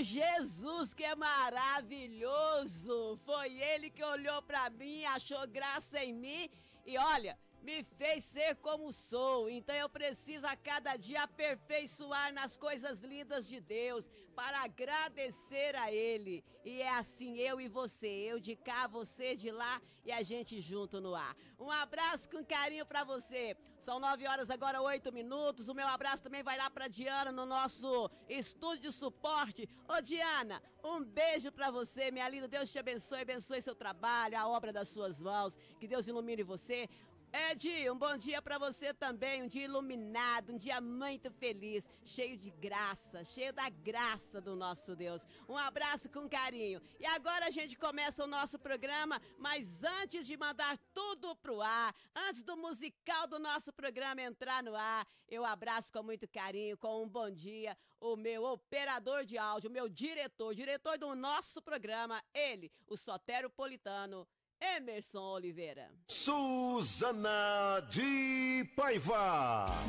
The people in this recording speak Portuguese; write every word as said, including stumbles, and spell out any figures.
Jesus que é maravilhoso. Foi ele que olhou pra mim, achou graça em mim e olha, me fez ser como sou. Então eu preciso a cada dia aperfeiçoar nas coisas lindas de Deus para agradecer a Ele. E é assim eu e você, eu de cá, você de lá e a gente junto no ar. Um abraço com carinho para você. São nove horas agora, oito minutos. O meu abraço também vai lá para Diana no nosso estúdio de suporte. Ô Diana, um beijo para você, minha linda. Deus te abençoe, abençoe seu trabalho, a obra das suas mãos. Que Deus ilumine você. Ed, um bom dia pra você também, um dia iluminado, um dia muito feliz, cheio de graça, cheio da graça do nosso Deus. Um abraço com carinho. E agora a gente começa o nosso programa, mas antes de mandar tudo pro ar, antes do musical do nosso programa entrar no ar, eu abraço com muito carinho, com um bom dia, o meu operador de áudio, o meu diretor, diretor do nosso programa, ele, o soteropolitano, Emerson Oliveira. Suzana de Paiva.